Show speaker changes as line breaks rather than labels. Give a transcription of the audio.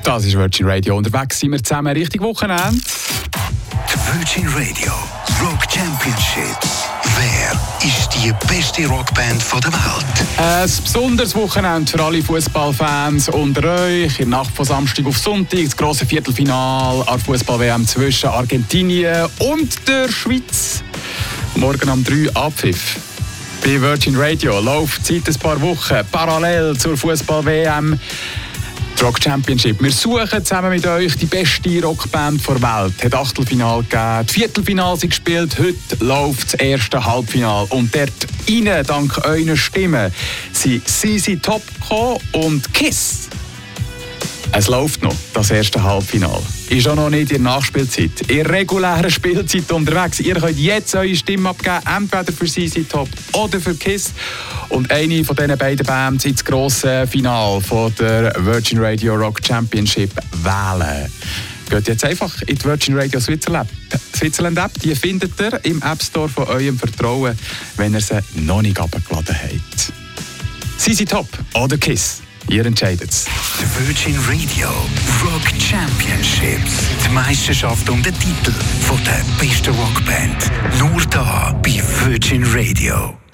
Das ist Virgin Radio. Unterwegs sind wir zusammen Richtung Wochenende.
Die Virgin Radio Rock Championship. Wer ist die beste Rockband der Welt?
Ein besonderes Wochenende für alle Fußballfans unter euch. In der Nacht von Samstag auf Sonntag das grosse Viertelfinale an der Fußball-WM zwischen Argentinien und der Schweiz. Morgen um 3 Abpfiff. Bei Virgin Radio läuft seit ein paar Wochen parallel zur Fußball-WM die Rock Championship. Wir suchen zusammen mit euch die beste Rockband der Welt. Es hat Achtelfinale gegeben, die Viertelfinale sind gespielt, heute läuft das erste Halbfinale. Und dort rein, dank euren Stimmen, sind ZZ Top gekommen und Kiss. Es läuft noch, das erste Halbfinale. Ist auch noch nicht in der Nachspielzeit. In der regulären Spielzeit unterwegs. Ihr könnt jetzt eure Stimme abgeben, entweder für ZZ Top oder für Kiss. Und eine von diesen beiden Bands ins grosse Finale von der Virgin Radio Rock Championship wählen. Geht jetzt einfach in die Virgin Radio Switzerland App. Die findet ihr im App Store von eurem Vertrauen, wenn ihr sie noch nicht abgeladen habt. ZZ Top oder Kiss? Ihr entscheidet es.
Die Virgin Radio Rock Championships. Die Meisterschaft um den Titel von der besten Rockband. Nur da bei Virgin Radio.